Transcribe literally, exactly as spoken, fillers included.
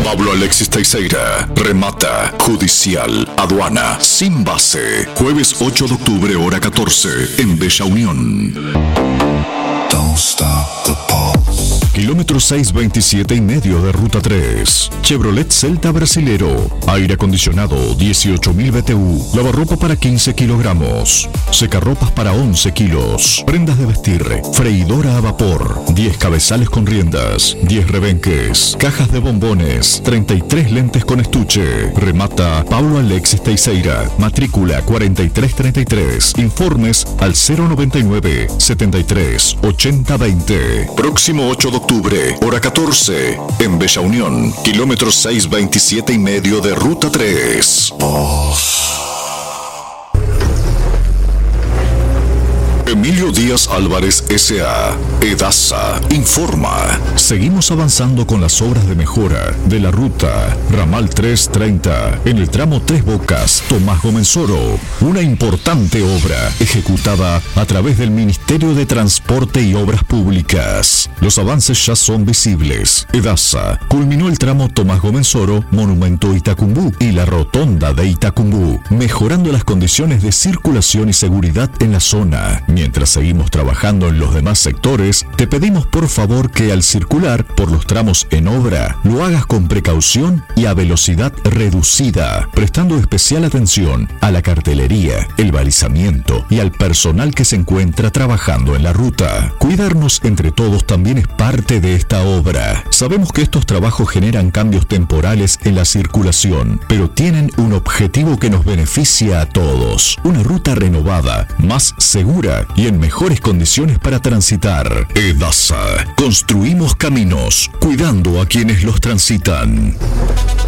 Pablo Alexis Teixeira. Remata. Judicial. Aduana. Sin base. Jueves ocho de octubre, hora catorce. En Bella Unión. Don't stop the pulse. Kilómetro seiscientos veintisiete y medio de Ruta tres. Chevrolet Celta Brasilero. Aire acondicionado dieciocho mil B T U. Lavarropa para quince kilogramos. Secarropas para once kilos. Prendas de vestir. Freidora a vapor. diez cabezales con riendas. diez rebenques. Cajas de bombones. treinta y tres lentes con estuche. Remata Pablo Alexis Teixeira. Matrícula cuarenta y tres treinta y tres. Informes al cero noventa y nueve, setenta y tres, ochenta veinte. Próximo ocho de octubre, hora catorce, en Bella Unión, kilómetro seiscientos veintisiete y medio de Ruta tres. Oh. Emilio Díaz Álvarez S A EDASA informa. Seguimos avanzando con las obras de mejora de la ruta Ramal trescientos treinta en el tramo Tres Bocas, Tomás Gomenzoro. Una importante obra ejecutada a través del Ministerio de Transporte y Obras Públicas. Los avances ya son visibles. EDASA culminó el tramo Tomás Gomenzoro, Monumento Itacumbú y la Rotonda de Itacumbú, mejorando las condiciones de circulación y seguridad en la zona. Mientras seguimos trabajando en los demás sectores, te pedimos por favor que al circular por los tramos en obra, lo hagas con precaución y a velocidad reducida, prestando especial atención a la cartelería, el balizamiento y al personal que se encuentra trabajando en la ruta. Cuidarnos entre todos también es parte de esta obra. Sabemos que estos trabajos generan cambios temporales en la circulación, pero tienen un objetivo que nos beneficia a todos. Una ruta renovada, más segura y en mejores condiciones para transitar. EDASA. Construimos caminos, cuidando a quienes los transitan.